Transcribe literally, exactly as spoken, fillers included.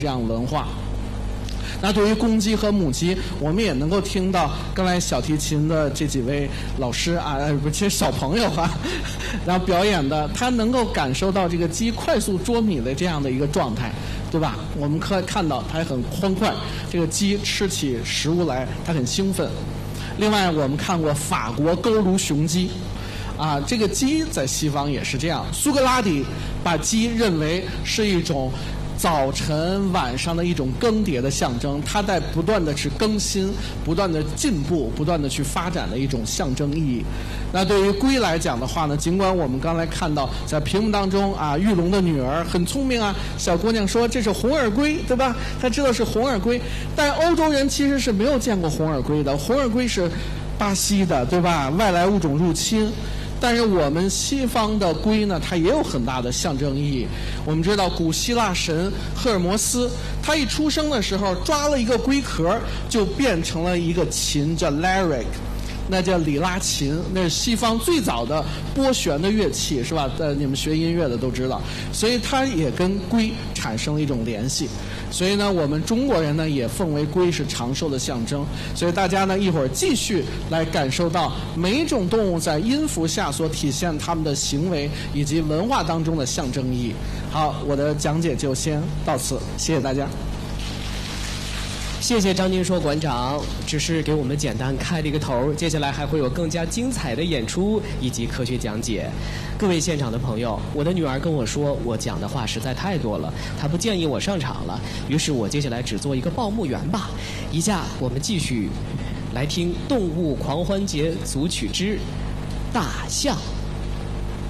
这样文化。那对于公鸡和母鸡，我们也能够听到刚才小提琴的这几位老师啊，不，其实小朋友哈、啊，然后表演的，他能够感受到这个鸡快速捉米的这样的一个状态，对吧？我们可以看到它很欢快，这个鸡吃起食物来，它很兴奋。另外，我们看过法国佝偻雄鸡。啊，这个鸡在西方也是这样。苏格拉底把鸡认为是一种早晨、晚上的一种更迭的象征，它在不断的去更新、不断的进步、不断的去发展的一种象征意义。那对于龟来讲的话呢，尽管我们刚才看到在屏幕当中啊，玉龙的女儿很聪明啊，小姑娘说这是红耳龟，对吧？她知道是红耳龟，但欧洲人其实是没有见过红耳龟的，红耳龟是巴西的，对吧？外来物种入侵。但是我们西方的龟呢，它也有很大的象征意义。我们知道古希腊神赫尔墨斯，他一出生的时候抓了一个龟壳，就变成了一个琴，叫 lyric， 那叫里拉琴，那是西方最早的拨弦的乐器，是吧？呃，你们学音乐的都知道，所以它也跟龟产生了一种联系。所以呢，我们中国人呢也奉为龟是长寿的象征。所以大家呢一会儿继续来感受到每一种动物在音符下所体现它们的行为以及文化当中的象征意义。好，我的讲解就先到此，谢谢大家。 谢谢张金硕馆长，只是给我们简单开了一个头，接下来还会有更加精彩的演出以及科学讲解。各位现场的朋友，我的女儿跟我说，我讲的话实在太多了，她不建议我上场了，于是我接下来只做一个报幕员吧。以下我们继续来听《动物狂欢节组曲之大象》。